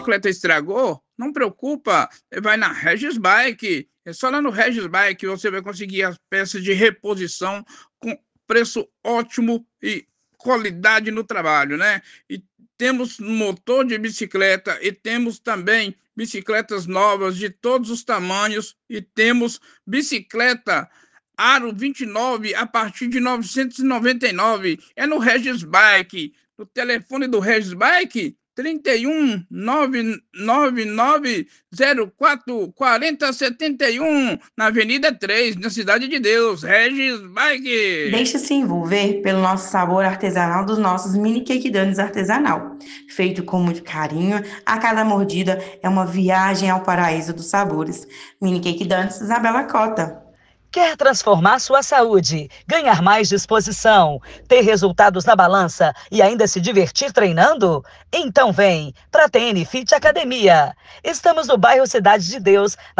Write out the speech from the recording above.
bicicleta estragou, não preocupa, vai na Regis Bike. É só lá no Regis Bike você vai conseguir as peças de reposição com preço ótimo e qualidade no trabalho, né? E temos motor de bicicleta e temos também bicicletas novas de todos os tamanhos e temos bicicleta Aro 29 a partir de 999. É no Regis Bike. O telefone do Regis Bike 31 999 04 40 71, na Avenida 3, na Cidade de Deus. Regis Bike. Deixe-se envolver pelo nosso sabor artesanal dos nossos mini cake donuts artesanal. Feito com muito carinho, a cada mordida é uma viagem ao paraíso dos sabores. Mini cake donuts Isabela Cota. Quer transformar sua saúde, ganhar mais disposição, ter resultados na balança e ainda se divertir treinando? Então vem para a TN Fit Academia. Estamos no bairro Cidade de Deus,